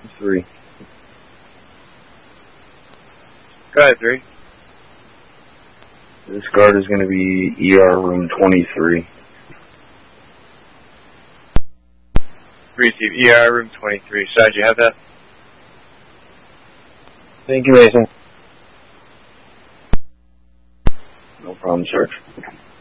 3. Go ahead, 3. This guard is going to be ER room 23. Receive ER room 23. Side, you have that? Thank you, Mason. No problem, sir.